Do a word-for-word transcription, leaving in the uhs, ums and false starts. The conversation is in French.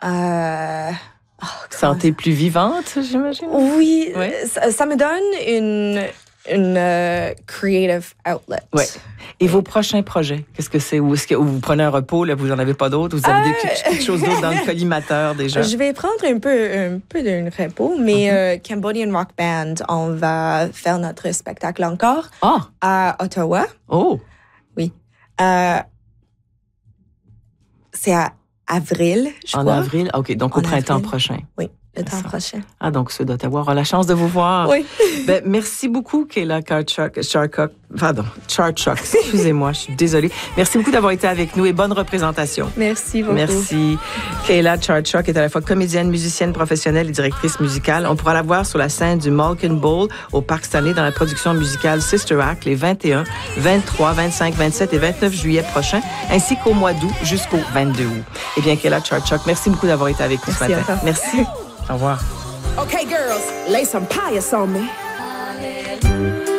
Euh... Oh, Santé plus vivante, j'imagine? Oui, oui. Ça, ça me donne une, une uh, creative outlet. Oui. Et vos prochains projets, qu'est-ce que c'est? Ou est-ce que ou vous prenez un repos, là, vous n'en avez pas d'autres? Vous avez euh... des, quelque chose d'autre dans le collimateur déjà? Je vais prendre un peu, un peu d'un repos, mais mm-hmm. euh, Cambodian Rock Band, on va faire notre spectacle encore ah. à Ottawa. Oh! Oui. Euh, c'est à avril, je en crois. En avril? OK, donc en au printemps avril. prochain. Oui. Le temps prochain. Ah, donc ceux d'Ottawa auront la chance de vous voir. Oui. Ben, merci beaucoup, Kayla Charchuk. Pardon, Charchuk. Excusez-moi, je suis désolée. Merci beaucoup d'avoir été avec nous et bonne représentation. Merci beaucoup. Merci. Kayla Charchuk est à la fois comédienne, musicienne professionnelle et directrice musicale. On pourra la voir sur la scène du Malkin Bowl au Parc Stanley dans la production musicale Sister Act les vingt et un, vingt-trois, vingt-cinq, vingt-sept et vingt-neuf juillet prochains, ainsi qu'au mois d'août jusqu'au vingt-deux août. Eh bien, Kayla Charchuk, merci beaucoup d'avoir été avec nous merci ce matin. Merci. Au revoir. Okay, girls, lay some pious on me.